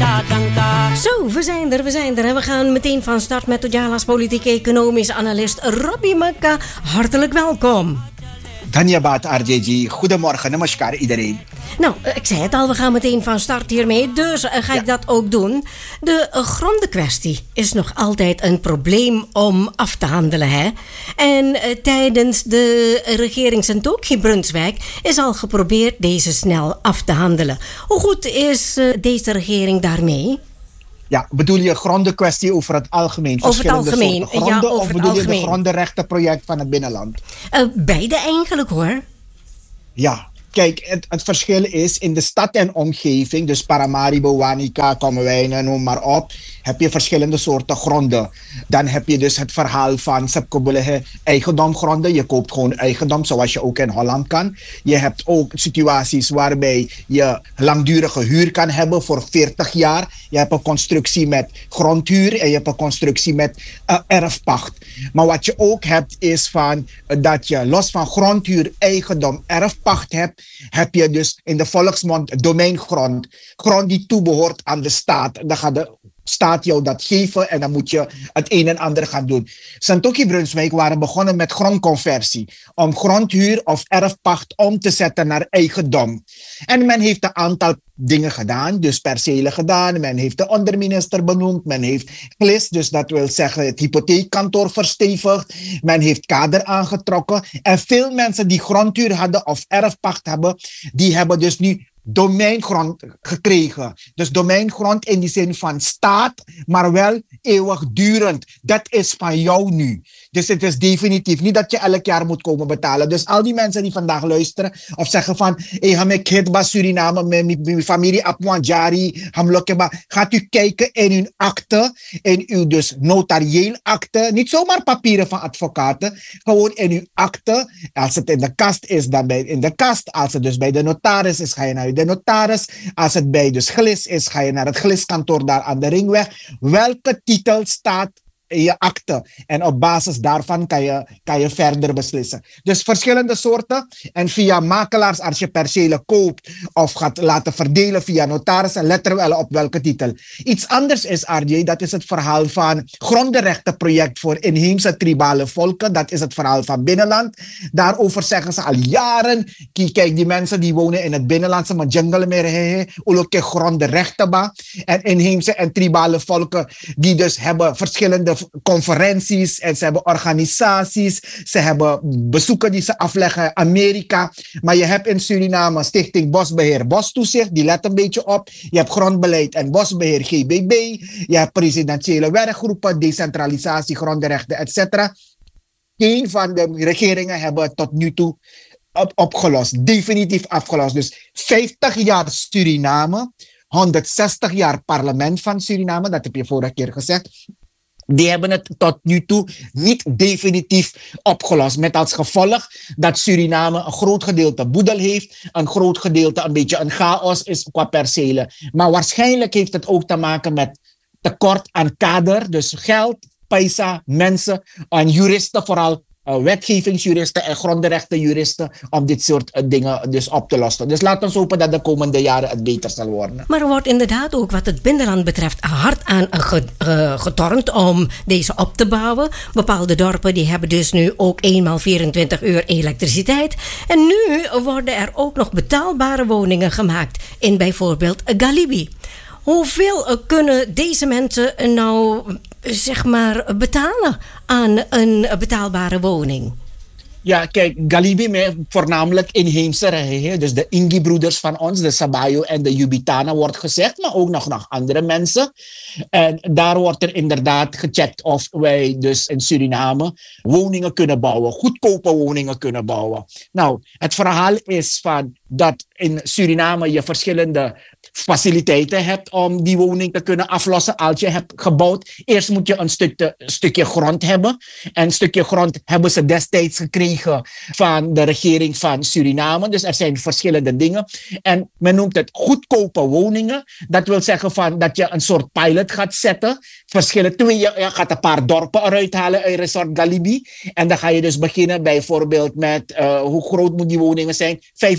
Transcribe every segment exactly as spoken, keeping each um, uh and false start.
Zo, we zijn er, we zijn er. En we gaan meteen van start met Ojala's politiek-economisch analist Robbie Makka. Hartelijk welkom. Dhanyabad R J G. Goedemorgen, namaskar iedereen. Nou, ik zei het al, we gaan meteen van start hiermee, dus uh, ga ja. ik dat ook doen. De uh, grondenkwestie is nog altijd een probleem om af te handelen, hè? En uh, tijdens de regering Santokhi-Brunswijk is al geprobeerd deze snel af te handelen. Hoe goed is uh, deze regering daarmee? Ja, bedoel je grondenkwestie over het algemeen? Over het algemeen, gronden, ja, over of bedoel het algemeen. je de grondenrechtenproject van het binnenland? Uh, beide eigenlijk, hoor. Ja. Kijk, het, het verschil is in de stad en omgeving, dus Paramaribo, Wanica, Kommerwijnen, noem maar op, heb je verschillende soorten gronden. Dan heb je dus het verhaal van Sepkobulige eigendomgronden. Je koopt gewoon eigendom, zoals je ook in Holland kan. Je hebt ook situaties waarbij je langdurige huur kan hebben voor veertig jaar. Je hebt een constructie met grondhuur en je hebt een constructie met uh, erfpacht. Maar wat je ook hebt is van, uh, dat je los van grondhuur, eigendom, erfpacht hebt, heb je dus in de volksmond domeingrond. Grond die toebehoort aan de staat. Dan gaat de staat jou dat geven en dan moet je het een en ander gaan doen. Santokhi-Brunswijk waren begonnen met grondconversie. Om grondhuur of erfpacht om te zetten naar eigendom. En men heeft een aantal dingen gedaan, dus percelen gedaan. Men heeft de onderminister benoemd. Men heeft G L I S, dus dat wil zeggen het hypotheekkantoor verstevigd. Men heeft kader aangetrokken. En veel mensen die grondhuur hadden of erfpacht hebben, die hebben dus nu domeingrond gekregen. Dus domeingrond in die zin van staat, maar wel eeuwigdurend. Dat is van jou nu. Dus het is definitief niet dat je elk jaar moet komen betalen. Dus al die mensen die vandaag luisteren of zeggen van hey, ik heet bij Suriname, mijn familie Apwanjari, gaat u kijken in uw akte, in uw dus notarieel akte, niet zomaar papieren van advocaten, gewoon in uw akte. Als het in de kast is, dan bij in de kast. Als het dus bij de notaris is, ga je naar de notaris. Als het bij dus G L I S is, ga je naar het G L I S-kantoor daar aan de Ringweg. Welke titel staat in je akte? En op basis daarvan kan je, kan je verder beslissen. Dus verschillende soorten. En via makelaars, als je percelen koopt of gaat laten verdelen via notarissen, let er wel op welke titel. Iets anders is, R J, dat is het verhaal van grondenrechtenproject voor inheemse tribale volken. Dat is het verhaal van binnenland. Daarover zeggen ze al jaren. Kijk, die mensen die wonen in het binnenland, ze maar jungle meer, ook grondenrechten ba. En inheemse en tribale volken die dus hebben verschillende conferenties en ze hebben organisaties, ze hebben bezoeken die ze afleggen, Amerika. Maar je hebt in Suriname Stichting Bosbeheer Bostoezicht, die let een beetje op. Je hebt grondbeleid en bosbeheer G B B. Je hebt presidentiële werkgroepen, decentralisatie, grondenrechten, et cetera. Geen van de regeringen hebben het tot nu toe op opgelost, definitief afgelost. Dus vijftig jaar Suriname, honderdzestig jaar parlement van Suriname, dat heb je vorige keer gezegd. Die hebben het tot nu toe niet definitief opgelost. Met als gevolg dat Suriname een groot gedeelte boedel heeft. Een groot gedeelte een beetje een chaos is qua percelen. Maar waarschijnlijk heeft het ook te maken met tekort aan kader. Dus geld, paisa, mensen en juristen vooral. Uh, wetgevingsjuristen en grondenrechtenjuristen om dit soort uh, dingen dus op te lossen. Dus laten we hopen dat de komende jaren het beter zal worden. Maar er wordt inderdaad ook wat het binnenland betreft hard aan uh, ge, uh, getornd om deze op te bouwen. Bepaalde dorpen die hebben dus nu ook eenmaal vierentwintig uur elektriciteit. En nu worden er ook nog betaalbare woningen gemaakt in bijvoorbeeld Galibi. Hoeveel kunnen deze mensen nou, zeg maar, betalen aan een betaalbare woning? Ja, kijk, Galibi, voornamelijk inheemse regio, dus de Ingi-broeders van ons, de Sabayo en de Yubitana wordt gezegd, maar ook nog, nog andere mensen. En daar wordt er inderdaad gecheckt of wij dus in Suriname woningen kunnen bouwen, goedkope woningen kunnen bouwen. Nou, het verhaal is van dat in Suriname je verschillende faciliteiten hebt om die woning te kunnen aflossen als je hebt gebouwd. Eerst moet je een stukje, stukje grond hebben. En een stukje grond hebben ze destijds gekregen van de regering van Suriname. Dus er zijn verschillende dingen. En men noemt het goedkope woningen. Dat wil zeggen van dat je een soort pilot gaat zetten. Verschillen. Twee, je gaat een paar dorpen eruit halen uit Resort Galibi. En dan ga je dus beginnen bijvoorbeeld met uh, hoe groot moet die woningen zijn? vijfendertig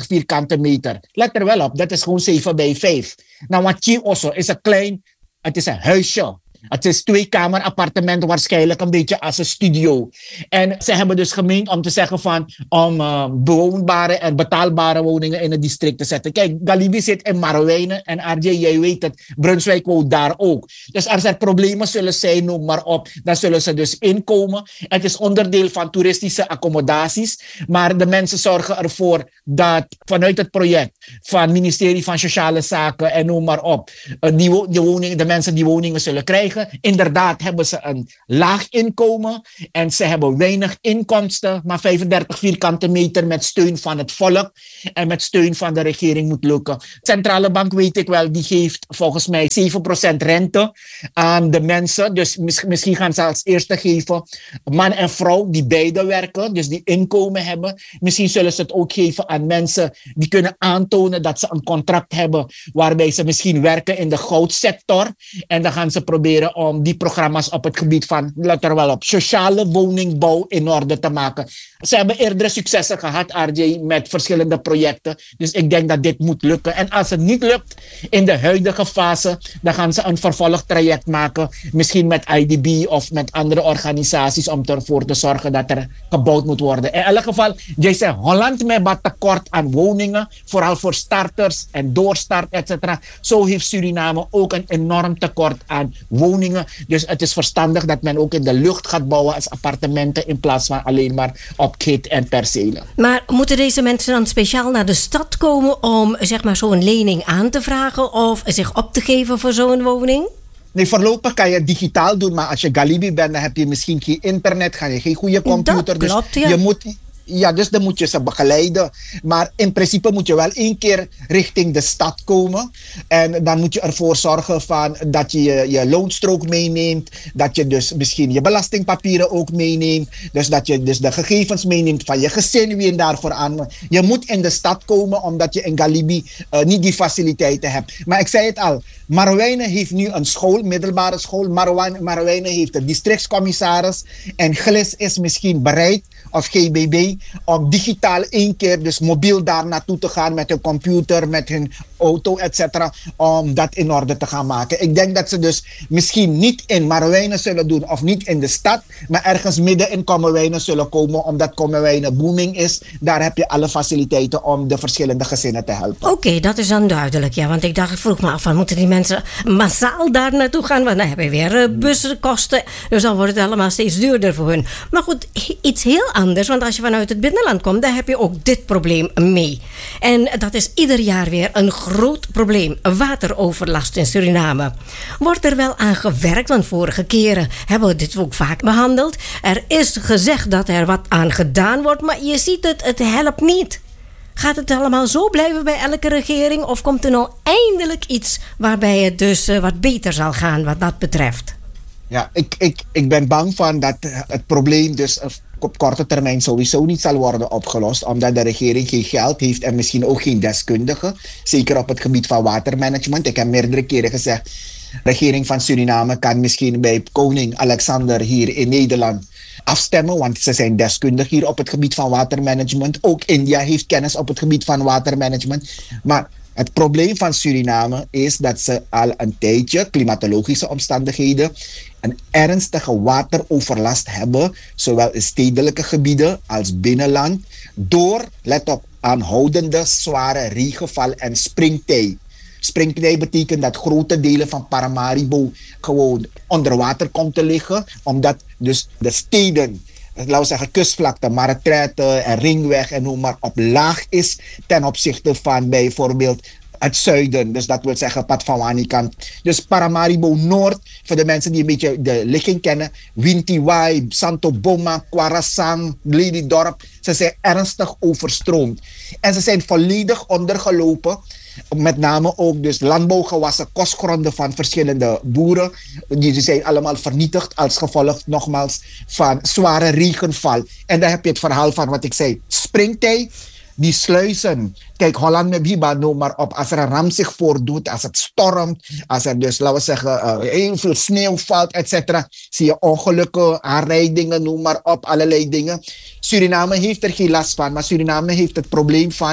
vierkante meter. Let er wel op, dat is gewoon zeven bij vijf. Nou, wat je also is een klein, het is een huisje. Het is twee kamer appartement, waarschijnlijk een beetje als een studio. En ze hebben dus gemeend om te zeggen van om uh, bewoonbare en betaalbare woningen in het district te zetten. Kijk, Galibi zit in Marowijnen en R J, jij weet het, Brunswijk woont daar ook. Dus als er problemen zullen zijn, noem maar op, dan zullen ze dus inkomen. Het is onderdeel van toeristische accommodaties, maar de mensen zorgen ervoor dat vanuit het project van het ministerie van Sociale Zaken en noem maar op, uh, die, wo- die woningen, de mensen die woningen zullen krijgen. Inderdaad hebben ze een laag inkomen en ze hebben weinig inkomsten, maar vijfendertig vierkante meter met steun van het volk en met steun van de regering moet lukken. De centrale bank, weet ik wel, die geeft volgens mij zeven procent rente aan de mensen. Dus mis, misschien gaan ze als eerste geven man en vrouw die beide werken, dus die inkomen hebben. Misschien zullen ze het ook geven aan mensen die kunnen aantonen dat ze een contract hebben waarbij ze misschien werken in de goudsector en dan gaan ze proberen om die programma's op het gebied van, let er wel op, sociale woningbouw in orde te maken. Ze hebben eerdere successen gehad, R J, met verschillende projecten. Dus ik denk dat dit moet lukken. En als het niet lukt in de huidige fase, dan gaan ze een vervolgtraject maken. Misschien met I D B of met andere organisaties om ervoor te zorgen dat er gebouwd moet worden. In elk geval, jij zegt Holland met wat tekort aan woningen, vooral voor starters en doorstart, et cetera. Zo heeft Suriname ook een enorm tekort aan woningen. Dus het is verstandig dat men ook in de lucht gaat bouwen als appartementen in plaats van alleen maar op kit en percelen. Maar moeten deze mensen dan speciaal naar de stad komen om zeg maar zo'n lening aan te vragen of zich op te geven voor zo'n woning? Nee, voorlopig kan je het digitaal doen, maar als je Galibi bent, dan heb je misschien geen internet, ga je geen goede computer. Dat klopt, ja. Dus je moet... Ja, dus dan moet je ze begeleiden. Maar in principe moet je wel één keer richting de stad komen. En dan moet je ervoor zorgen van dat je je, je loonstrook meeneemt. Dat je dus misschien je belastingpapieren ook meeneemt. Dus dat je dus de gegevens meeneemt van je gezin, wie je daarvoor aan. Je moet in de stad komen omdat je in Galibi uh, niet die faciliteiten hebt. Maar ik zei het al, Marowijnen heeft nu een school, middelbare school. Marowijnen, Marowijnen heeft een districtscommissaris. En G L I S is misschien bereid, of G B B, om digitaal één keer, dus mobiel daar naartoe te gaan met hun computer, met hun auto, et cetera, om dat in orde te gaan maken. Ik denk dat ze dus misschien niet in Marowijnen zullen doen of niet in de stad, maar ergens midden in Kommerwijnen zullen komen, omdat Kommerwijnen booming is. Daar heb je alle faciliteiten om de verschillende gezinnen te helpen. Oké, okay, dat is dan duidelijk, ja. Want ik dacht, ik vroeg me af, van, moeten die mensen massaal daar naartoe gaan? Want dan hebben we weer uh, bussenkosten, dus dan wordt het allemaal steeds duurder voor hun. Maar goed, iets heel anders, want als je vanuit het binnenland komt, dan heb je ook dit probleem mee. En dat is ieder jaar weer een groot probleem. Wateroverlast in Suriname. Wordt er wel aan gewerkt, want vorige keren hebben we dit ook vaak behandeld. Er is gezegd dat er wat aan gedaan wordt, maar je ziet het, het helpt niet. Gaat het allemaal zo blijven bij elke regering of komt er nou eindelijk iets waarbij het dus uh, wat beter zal gaan wat dat betreft? Ja, ik, ik, ik ben bang van dat het probleem dus op korte termijn sowieso niet zal worden opgelost, omdat de regering geen geld heeft en misschien ook geen deskundigen, zeker op het gebied van watermanagement. Ik heb meerdere keren gezegd, de regering van Suriname kan misschien bij koning Alexander hier in Nederland afstemmen, want ze zijn deskundig hier op het gebied van watermanagement. Ook India heeft kennis op het gebied van watermanagement. Maar het probleem van Suriname is dat ze al een tijdje, klimatologische omstandigheden, een ernstige wateroverlast hebben, zowel in stedelijke gebieden als binnenland, door, let op, aanhoudende zware regenval en springtij. Springtij betekent dat grote delen van Paramaribo gewoon onder water komt te liggen, omdat dus de steden, laten we zeggen kustvlakte, Marretraite en Ringweg en noem maar op, laag is ten opzichte van bijvoorbeeld het zuiden, dus dat wil zeggen Patwawani kant. Dus Paramaribo Noord, voor de mensen die een beetje de ligging kennen, Wintiwai, Santo Boma, Kwarasang, Ledidorp, ze zijn ernstig overstroomd. En ze zijn volledig ondergelopen, met name ook dus landbouwgewassen, kostgronden van verschillende boeren. Die zijn allemaal vernietigd als gevolg nogmaals van zware regenval. En dan heb je het verhaal van wat ik zei, springtij. Die sluizen, kijk, Holland met Biba, noem maar op, als er een ramp zich voordoet, als het stormt, als er dus, laten we zeggen, uh, heel veel sneeuw valt, et cetera, zie je ongelukken, aanrijdingen, noem maar op, allerlei dingen. Suriname heeft er geen last van, maar Suriname heeft het probleem van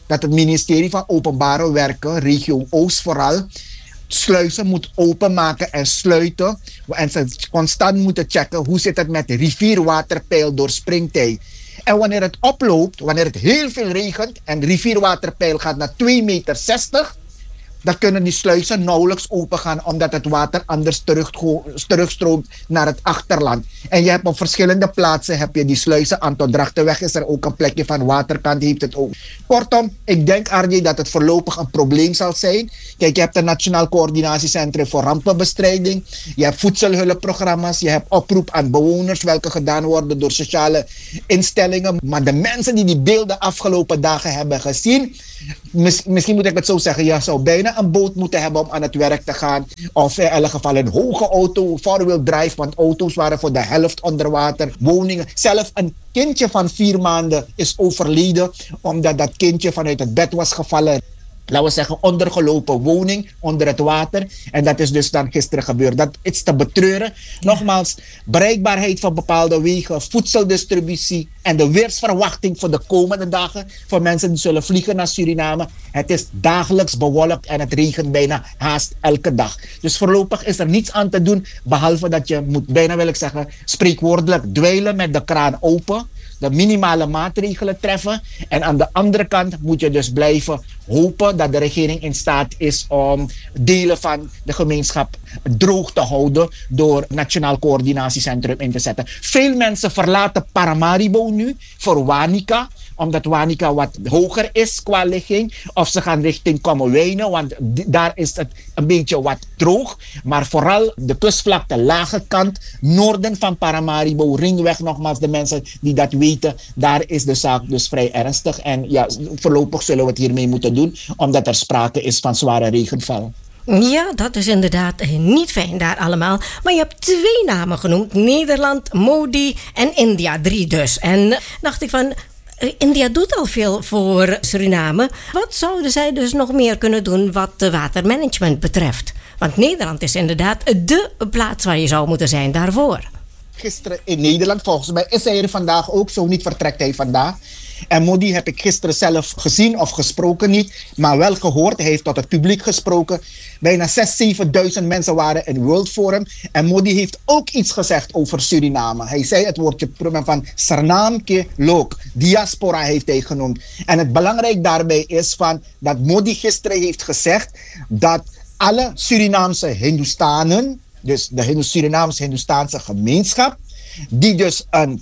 dat het ministerie van Openbare Werken, regio Oost vooral, sluizen moet openmaken en sluiten. En ze constant moeten checken hoe zit het met de rivierwaterpeil door springtij. En wanneer het oploopt, wanneer het heel veel regent en de rivierwaterpeil gaat naar twee meter zestig, dan kunnen die sluizen nauwelijks open gaan omdat het water anders terug, terugstroomt naar het achterland. En je hebt op verschillende plaatsen heb je die sluizen. Anton Drachtenweg is er ook een plekje van, Waterkant heeft het ook. Kortom, ik denk, Arjen, dat het voorlopig een probleem zal zijn. Kijk, je hebt een Nationaal Coördinatiecentrum voor Rampenbestrijding. Je hebt voedselhulpprogramma's. Je hebt oproep aan bewoners, welke gedaan worden door sociale instellingen. Maar de mensen die die beelden afgelopen dagen hebben gezien, mis, misschien moet ik het zo zeggen, je zou bijna een boot moeten hebben om aan het werk te gaan. Of in elk geval een hoge auto, four-wheel drive, want auto's waren voor de helft onder water. Woningen. Zelf een kindje van vier maanden is overleden omdat dat kindje vanuit het bed was gevallen. Laten we zeggen, ondergelopen woning onder het water. En dat is dus dan gisteren gebeurd. Dat is te betreuren. Ja. Nogmaals, bereikbaarheid van bepaalde wegen, voedseldistributie en de weersverwachting voor de komende dagen. Voor mensen die zullen vliegen naar Suriname. Het is dagelijks bewolkt en het regent bijna haast elke dag. Dus voorlopig is er niets aan te doen. Behalve dat je moet bijna, wil ik zeggen, spreekwoordelijk dweilen met de kraan open. De minimale maatregelen treffen. En aan de andere kant moet je dus blijven hopen dat de regering in staat is om delen van de gemeenschap droog te houden door het Nationaal Coördinatiecentrum in te zetten. Veel mensen verlaten Paramaribo nu voor Wanica, omdat Wanica wat hoger is qua ligging. Of ze gaan richting Kommerwijnen, want d- daar is het een beetje wat droog. Maar vooral de kustvlakte, lage kant, noorden van Paramaribo, ringweg, nogmaals, de mensen die dat weten, daar is de zaak dus vrij ernstig. En ja, voorlopig zullen we het hiermee moeten doen, omdat er sprake is van zware regenval. Ja, dat is inderdaad niet fijn daar allemaal. Maar je hebt twee namen genoemd. Nederland, Modi en India. Drie dus. En dacht ik van, India doet al veel voor Suriname. Wat zouden zij dus nog meer kunnen doen wat de watermanagement betreft? Want Nederland is inderdaad de plaats waar je zou moeten zijn daarvoor. Gisteren in Nederland, volgens mij is hij er vandaag ook, zo niet vertrekt hij vandaag. En Modi heb ik gisteren zelf gezien of gesproken niet, maar wel gehoord. Hij heeft tot het publiek gesproken. Bijna zes, zevenduizend mensen waren in World Forum. En Modi heeft ook iets gezegd over Suriname. Hij zei het woordje van Sarnaam ke Lok. Diaspora heeft hij genoemd. En het belangrijk daarbij is van dat Modi gisteren heeft gezegd dat alle Surinaamse Hindoestanen, dus de Surinaamse Hindoestaanse gemeenschap, die dus een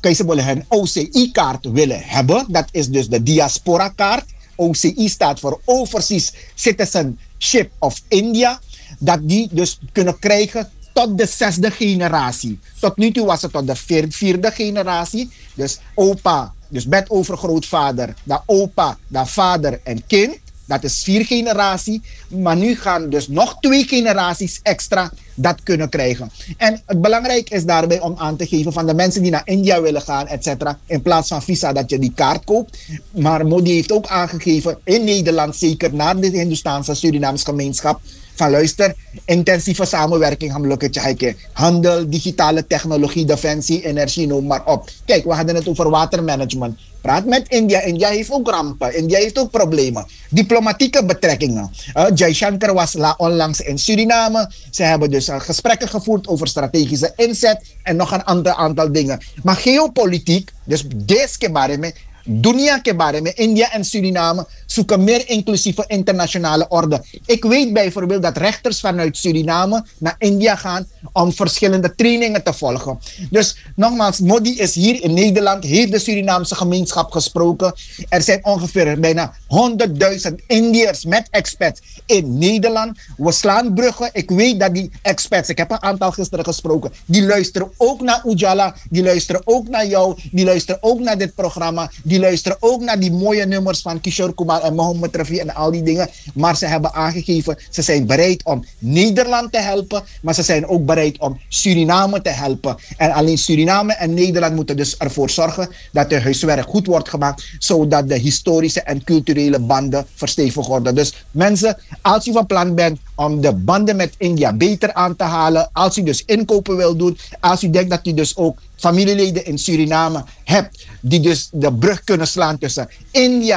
een O C I-kaart willen hebben. Dat is dus de diaspora-kaart. O C I staat voor Overseas Citizenship of India. Dat die dus kunnen krijgen tot de zesde generatie. Tot nu toe was het tot de vierde generatie. Dus opa, dus bedovergrootvader, dan opa, dan vader en kind. Dat is vier generatie. Maar nu gaan dus nog twee generaties extra dat kunnen krijgen. En het belangrijk is daarbij om aan te geven van de mensen die naar India willen gaan, et cetera. In plaats van visa dat je die kaart koopt. Maar Modi heeft ook aangegeven in Nederland, zeker naar de Hindoestaanse Surinaamse gemeenschap, van luister, intensieve samenwerking gaan lukken. Handel, digitale technologie, defensie, energie, noem maar op. Kijk, we hadden het over watermanagement. Praat met India. India heeft ook rampen. India heeft ook problemen. Diplomatieke betrekkingen. Uh, Jaishankar was la onlangs in Suriname. Ze hebben dus uh, gesprekken gevoerd over strategische inzet en nog een ander aantal dingen. Maar geopolitiek, dus deze bareme, dunia ke bareme, India en Suriname zoeken meer inclusieve internationale orde. Ik weet bijvoorbeeld dat rechters vanuit Suriname naar India gaan om verschillende trainingen te volgen. Dus nogmaals, Modi is hier in Nederland, heeft de Surinaamse gemeenschap gesproken. Er zijn ongeveer bijna honderdduizend Indiërs met expats in Nederland. We slaan bruggen. Ik weet dat die expats, ik heb een aantal gisteren gesproken, die luisteren ook naar Ujala, die luisteren ook naar jou, die luisteren ook naar dit programma, die luisteren ook naar die mooie nummers van Kishore Kumar en Mohammed Rafi en al die dingen. Maar ze hebben aangegeven, ze zijn bereid om Nederland te helpen, maar ze zijn ook bereid om Suriname te helpen. En alleen Suriname en Nederland moeten dus ervoor zorgen dat de huiswerk goed wordt gemaakt, zodat de historische en culturele banden verstevigd worden. Dus mensen, als u van plan bent om de banden met India beter aan te halen, als u dus inkopen wil doen, als u denkt dat u dus ook familieleden in Suriname hebt die dus de brug kunnen slaan tussen India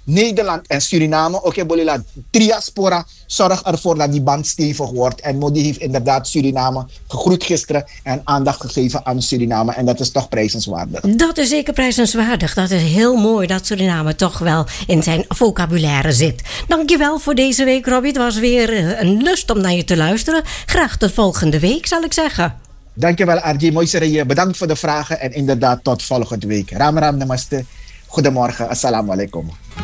Nederland en Suriname, oké, okay, Bolila, diaspora, zorg ervoor dat die band stevig wordt. En Modi heeft inderdaad Suriname gegroet gisteren en aandacht gegeven aan Suriname. En dat is toch prijzenswaardig. Dat is zeker prijzenswaardig. Dat is heel mooi dat Suriname toch wel in zijn vocabulaire zit. Dankjewel voor deze week, Robbie. Het was weer een lust om naar je te luisteren. Graag tot volgende week, zal ik zeggen. Dankjewel, Arji. Mooi serieus. Bedankt voor de vragen en inderdaad tot volgende week. Ram ram namaste. Goedemorgen. Assalamu alaikum.